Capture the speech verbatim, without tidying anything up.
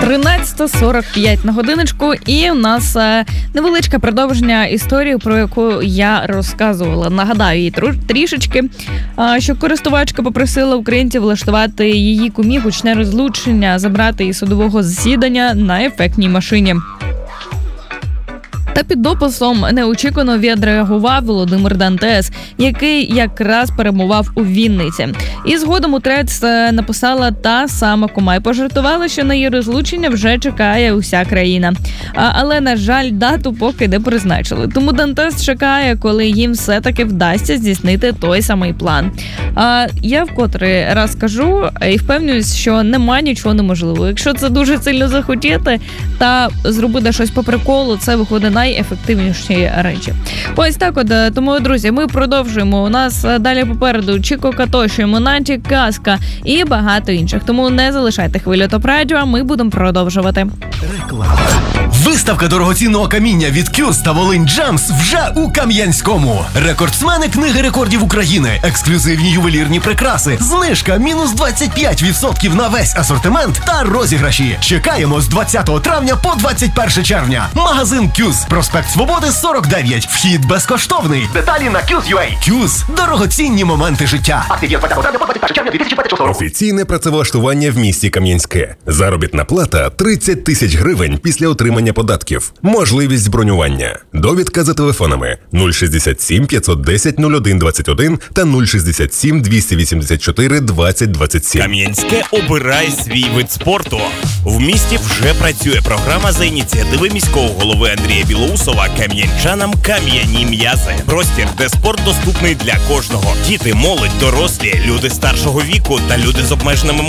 тринадцята сорок п'ять на годиночку, і у нас е, невеличке продовження історії, про яку я розказувала. Нагадаю її трішечки, е, що користувачка попросила українців влаштувати її кумі гучне розлучення, забрати її судового засідання на ефектній машині. Та під дописом неочікувано відреагував Володимир Дантес, який якраз перебував у Вінниці. І згодом у трец написала та сама кума і пожартувала, що на її розлучення вже чекає уся країна. А, але, на жаль, дату поки не призначили. Тому Дантес чекає, коли їм все-таки вдасться здійснити той самий план. А, я вкотре раз кажу і впевнююсь, що нема нічого неможливого. Якщо це дуже сильно захотіти та зробити щось по приколу, це виходить на найефективніші речі. Ось так от, тому, друзі, ми продовжуємо. У нас далі попереду Чіко Катоші, Монаті, Казка і багато інших. Тому не залишайте хвилю Топ Радіо, а ми будемо продовжувати. Реклама. Виставка дорогоцінного каміння від Кюз та Волинь Джемс вже у Кам'янському. Рекордсмени книги рекордів України, ексклюзивні ювелірні прикраси, знижка мінус двадцять п'ять відсотків на весь асортимент та розіграші. Чекаємо з двадцятого травня по двадцять перше червня. Магазин Кюз, проспект Свободи сорок дев'ять. Вхід безкоштовний. Деталі на кюз крапка ю а. Кюз – дорогоцінні моменти життя. Актив є з двадцятого травня по двадцять перше червня дві тисячі двадцять шостого року. Офіційне працевлаштування в місті Кам'янське. Заробітна плата тридцять тисяч гривень після отримання податків. Можливість бронювання. Довідка за телефонами нуль шістдесят сім п'ятсот десять нуль один двадцять один та нуль шістдесят сім двісті вісімдесят чотири двадцять двадцять сім. Кам'янське обирає свій вид спорту. В місті вже працює програма за ініціативи міського голови Андрія Білоусова «Кам'янчанам кам'яні м'язи». Простір, де спорт доступний для кожного. Діти, молодь, дорослі, люди старшого віку та люди з обмеженими